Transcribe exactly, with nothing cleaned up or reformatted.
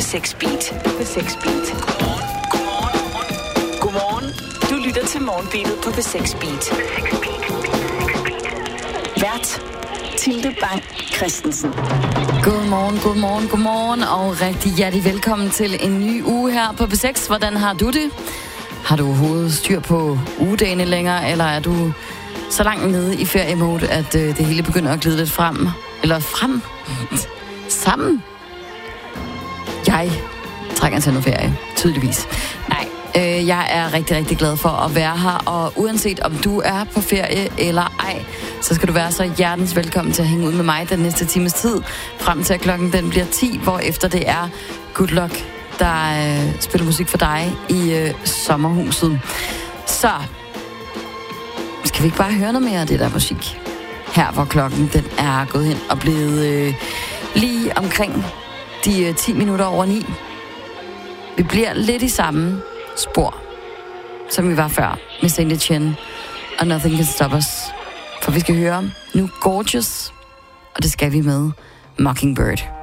seks Beat. På seks Beat. Godmorgen. Godmorgen. Du lytter til Morgenbeatet på P seks Beat. Vært Tilde Bang Christensen. Godmorgen, godmorgen, godmorgen og rigtig hjertelig velkommen til en ny uge her på P seks. Hvordan har du det? Har du overhovedet styr på ugedagene længere, eller er du så langt nede i feriemode, at øh, det hele begynder at glide lidt frem? Eller frem? Sammen? Jeg trænger til noget ferie, tydeligvis. Nej, øh, jeg er rigtig, rigtig glad for at være her, og uanset om du er på ferie eller ej, så skal du være så hjertens velkommen til at hænge ud med mig den næste times tid, frem til at klokken den bliver ti, hvor efter det er Good Luck, der øh, spiller musik for dig i øh, sommerhuset. Så skal vi ikke bare høre noget mere af det der musik? Her hvor klokken den er gået hen og blevet øh, lige omkring de øh, ti minutter over ni. Vi bliver lidt i samme spor, som vi var før med Saint Etienne og Nothing Can Stop Us. For vi skal høre nu Gorgeous, og det skal vi med Mockingbird.